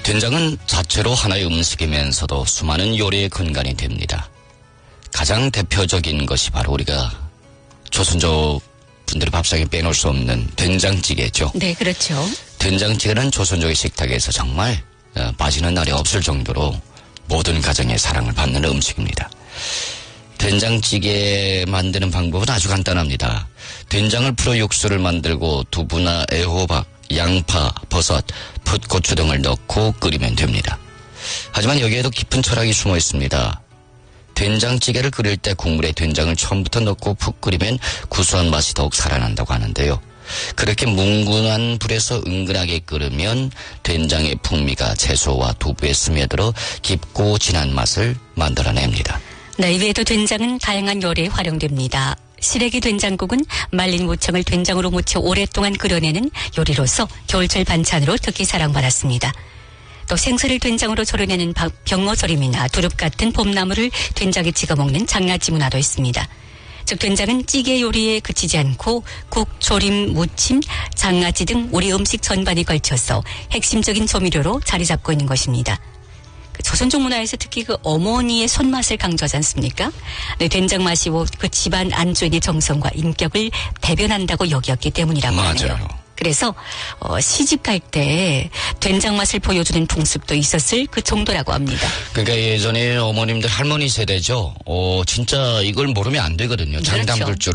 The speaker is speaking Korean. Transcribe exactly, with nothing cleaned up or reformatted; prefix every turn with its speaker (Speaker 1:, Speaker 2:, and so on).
Speaker 1: 된장은 자체로 하나의 음식이면서도 수많은 요리의 근간이 됩니다. 가장 대표적인 것이 바로 우리가 조선족 분들의 밥상에 빼놓을 수 없는 된장찌개죠.
Speaker 2: 네, 그렇죠.
Speaker 1: 된장찌개는 조선족의 식탁에서 정말 빠지는 날이 없을 정도로 모든 가정의 사랑을 받는 음식입니다. 된장찌개 만드는 방법은 아주 간단합니다. 된장을 풀어 육수를 만들고 두부나 애호박, 양파, 버섯, 풋고추 등을 넣고 끓이면 됩니다. 하지만 여기에도 깊은 철학이 숨어 있습니다. 된장찌개를 끓일 때 국물에 된장을 처음부터 넣고 푹 끓이면 구수한 맛이 더욱 살아난다고 하는데요. 그렇게 뭉근한 불에서 은근하게 끓으면 된장의 풍미가 채소와 두부에 스며들어 깊고 진한 맛을 만들어냅니다.
Speaker 2: 네, 이외에도 된장은 다양한 요리에 활용됩니다. 시래기 된장국은 말린 무청을 된장으로 무쳐 오랫동안 끓여내는 요리로서 겨울철 반찬으로 특히 사랑받았습니다. 또 생선을 된장으로 절여내는 병어조림이나 두릅 같은 봄나물을 된장에 찍어 먹는 장아찌 문화도 있습니다. 즉 된장은 찌개 요리에 그치지 않고 국, 조림, 무침, 장아찌 등 우리 음식 전반에 걸쳐서 핵심적인 조미료로 자리 잡고 있는 것입니다. 그 조선족 문화에서 특히 그 어머니의 손맛을 강조하지 않습니까? 네, 된장 맛이 그 집안 안주인의 정성과 인격을 대변한다고 여겼기 때문이라고 하네요.
Speaker 1: 맞아요.
Speaker 2: 그래서 어, 시집 갈 때 된장 맛을 보여주는 풍습도 있었을 그 정도라고 합니다.
Speaker 1: 그러니까 예전에 어머님들 할머니 세대죠. 어, 진짜 이걸 모르면 안 되거든요. 장 담글 줄